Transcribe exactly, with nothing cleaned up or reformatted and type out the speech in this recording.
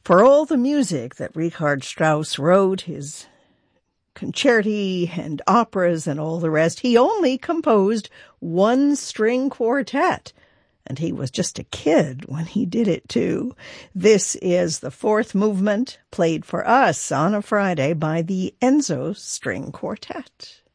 For all the music that Richard Strauss wrote, his concerti and operas and all the rest, he only composed one string quartet. And he was just a kid when he did it, too. This is the fourth movement, played for us on a Friday by the Enzo String Quartet.